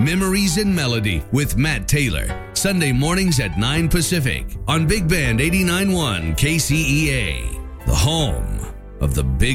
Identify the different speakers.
Speaker 1: Memories and Melody with Matt Taylor. Sunday mornings at 9 Pacific on Big Band 89.1 KCEA. The home of the Big